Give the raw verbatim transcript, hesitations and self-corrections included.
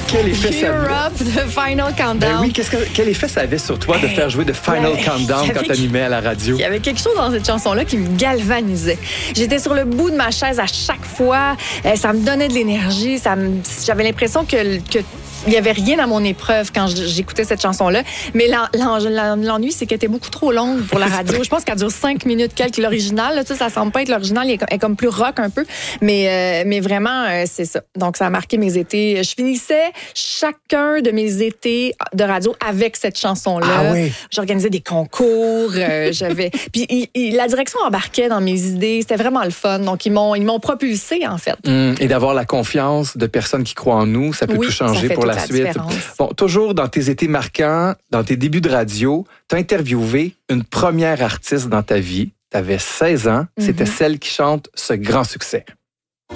quel effet ça avait? Cheer Up de Final Countdown. Ben oui, qu'est-ce que, quel effet ça avait sur toi de faire jouer de Final Ouais. Countdown quand Avec- t'animais à la radio? Il y avait quelque chose dans cette chanson-là qui me galvanisait. J'étais sur le bout de ma chaise à chaque fois. Euh, ça me donnait de l'énergie. Ça me... J'avais l'impression que, que il n'y avait rien à mon épreuve quand j'écoutais cette chanson-là. Mais l'en- l'en- l'ennui, c'est qu'elle était beaucoup trop longue pour la radio. Je pense qu'elle dure cinq minutes quelques. L'original, là, tu sais, ça semble pas être l'original. Elle est comme- elle est comme plus rock un peu. Mais, euh, mais vraiment, euh, c'est ça. Donc, ça a marqué mes étés. Je finissais chacun de mes étés de radio avec cette chanson-là. Ah oui? J'organisais des concours. euh, j'avais... Puis il- il- la direction embarquait dans mes idées. C'était vraiment le fun. Donc, ils m'ont, ils m'ont propulsé, en fait. Hum, et d'avoir la confiance de personnes qui croient en nous, ça peut Oui, tout ça changer fait pour toute la la suite. différence. Bon, toujours dans tes étés marquants, dans tes débuts de radio, tu as interviewé une première artiste dans ta vie. Tu avais seize ans. C'était Mhm. celle qui chante ce grand succès.